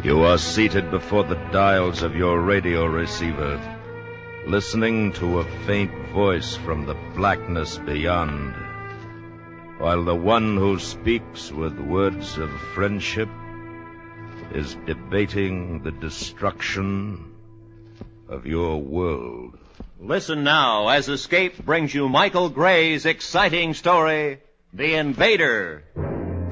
You are seated before the dials of your radio receiver, listening to a faint voice from the blackness beyond, while the one who speaks with words of friendship is debating the destruction of your world. Listen now as Escape brings you Michael Gray's exciting story, The Invader.